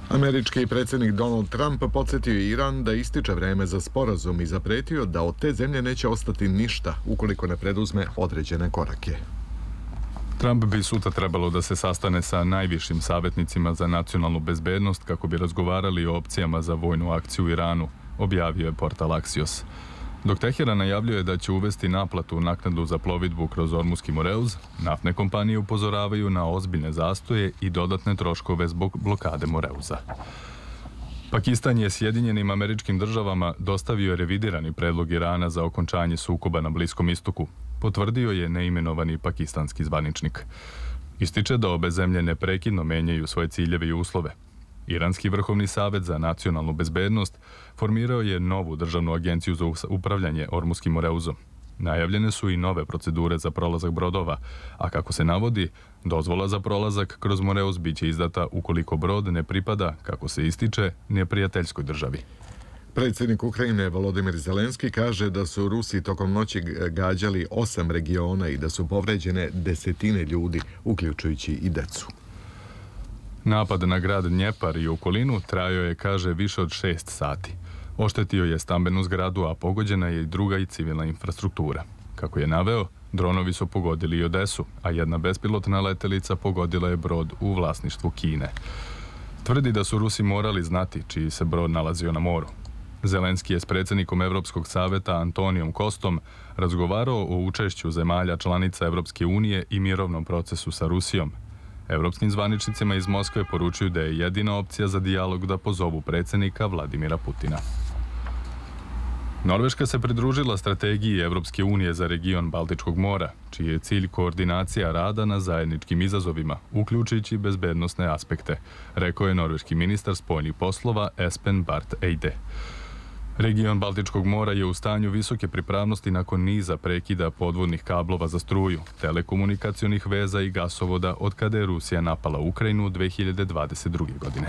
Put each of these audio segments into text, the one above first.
Američki predsjednik Donald Trump podsjetio Iran da ističe vreme za sporazum i zapretio da od te zemlje neće ostati ništa ukoliko ne preduzme određene korake. Trump bi sutra trebalo da se sastane sa najvišim savjetnicima za nacionalnu bezbednost kako bi razgovarali o opcijama za vojnu akciju u Iranu, objavio je portal Axios. Dok Teheran najavljuje da će uvesti naplatu naknadu za plovidbu kroz Ormuski Moreuz, naftne kompanije upozoravaju na ozbiljne zastoje i dodatne troškove zbog blokade Moreuza. Pakistan je Sjedinjenim Američkim Državama dostavio revidirani predlog Irana za okončanje sukoba na Bliskom istoku, potvrdio je neimenovani pakistanski zvaničnik. Ističe da obe zemlje neprekidno menjaju svoje ciljeve i uslove. Iranski vrhovni savet za nacionalnu bezbednost formirao je novu državnu agenciju za upravljanje Ormuskim Moreuzom. Najavljene su i nove procedure za prolazak brodova, a kako se navodi, dozvola za prolazak kroz Moreuz biće izdata ukoliko brod ne pripada, kako se ističe, neprijateljskoj državi. Predsjednik Ukrajine Volodimir Zelenski kaže da su Rusi tokom noći gađali 8 regiona i da su povređene desetine ljudi, uključujući i decu. Napad na grad Dnjepar i okolinu trajao je, kaže, više od 6 sati. Oštetio je stambenu zgradu, a pogođena je i druga i civilna infrastruktura. Kako je naveo, dronovi su pogodili i Odesu, a jedna bespilotna letelica pogodila je brod u vlasništvu Kine. Tvrdi da su Rusi morali znati čiji se brod nalazio na moru. Zelenski je s predsjednikom Evropskog saveta Antonijom Kostom razgovarao o učešću zemalja članica Evropske unije i mirovnom procesu sa Rusijom. Evropskim zvaničnicima iz Moskve poručuju da je jedina opcija za dijalog da pozovu predsjednika Vladimira Putina. Norveška se pridružila strategiji Evropske unije za region Baltičkog mora, čiji je cilj koordinacija rada na zajedničkim izazovima, uključujući bezbednosne aspekte, rekao je norveški ministar spoljnih poslova Espen Barth Eide. Region Baltičkog mora je u stanju visoke pripravnosti nakon niza prekida podvodnih kablova za struju, telekomunikacionih veza i gasovoda od kada je Rusija napala Ukrajinu 2022. godine.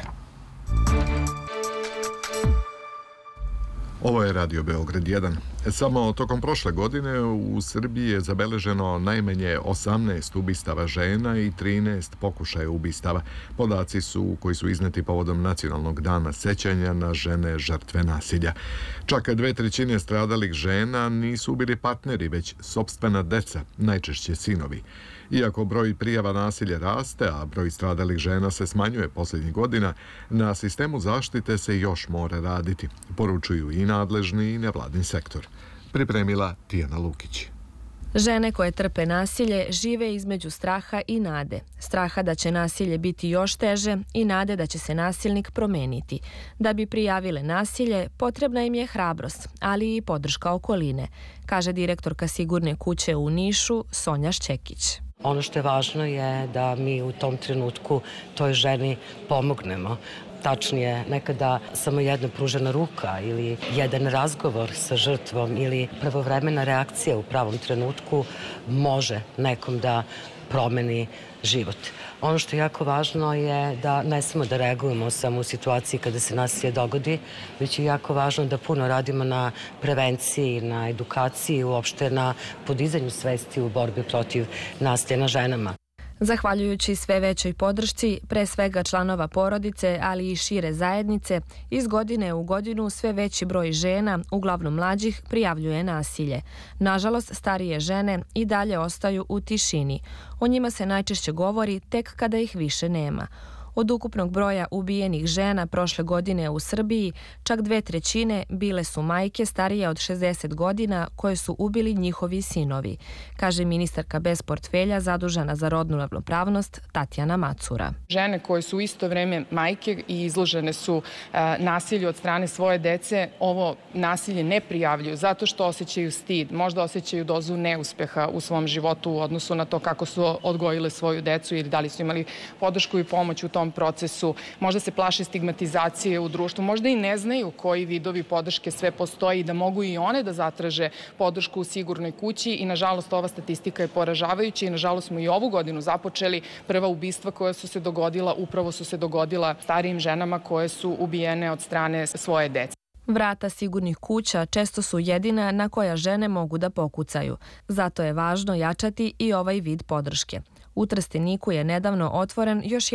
Ovo je Radio Beograd 1. Samo tokom prošle godine u Srbiji je zabeleženo najmanje 18 ubistava žena i 13 pokušaja ubistava. Podaci su koji su izneti povodom Nacionalnog dana sećanja na žene žrtve nasilja. Čak 2/3 stradalih žena nisu bili partneri, već sopstvena deca, najčešće sinovi. Iako broj prijava nasilja raste, a broj stradalih žena se smanjuje posljednjih godina, na sistemu zaštite se još mora raditi, poručuju i nadležni i nevladin sektor. Pripremila Tijana Lukić. Žene koje trpe nasilje žive između straha i nade. Straha da će nasilje biti još teže i nade da će se nasilnik promeniti. Da bi prijavile nasilje, potrebna im je hrabrost, ali i podrška okoline, kaže direktorka Sigurne kuće u Nišu Sonja Šćekić. Ono što je važno je da mi u tom trenutku toj ženi pomognemo. Tačnije, nekada samo jedna pružena ruka ili jedan razgovor sa žrtvom ili pravovremena reakcija u pravom trenutku može nekom da promeni život. Ono što je jako važno je da ne samo da reagujemo samo u situaciji kada se nasilje dogodi, već je jako važno da puno radimo na prevenciji, na edukaciji, uopšte na podizanju svesti u borbi protiv nasilja nad ženama. Zahvaljujući sve većoj podršci, pre svega članova porodice, ali i šire zajednice, iz godine u godinu sve veći broj žena, uglavnom mlađih, prijavljuje nasilje. Nažalost, starije žene i dalje ostaju u tišini. O njima se najčešće govori tek kada ih više nema. Od ukupnog broja ubijenih žena prošle godine u Srbiji, čak 2/3 bile su majke starije od 60 godina koje su ubili njihovi sinovi, kaže ministarka bez portfelja zadužena za rodnu ravnopravnost Tatjana Macura. Žene koje su u isto vreme majke i izložene su nasilju od strane svoje dece, ovo nasilje ne prijavljuju zato što osjećaju stid, možda osjećaju dozu neuspeha u svom životu u odnosu na to kako su odgojile svoju decu ili da li su imali podršku i pomoć u tom procesu, možda se plaše stigmatizacije u društvu, možda i ne znaju koji vidovi podrške sve postoji i da mogu i one da zatraže podršku u Sigurnoj kući i nažalost ova statistika je poražavajuća i nažalost smo i ovu godinu započeli. Prva ubistva koja su se dogodila, upravo su se dogodila starijim ženama koje su ubijene od strane svoje dece. Vrata sigurnih kuća često su jedina na koja žene mogu da pokucaju. Zato je važno jačati i ovaj vid podrške. U Trsteniku je nedavno otvoren još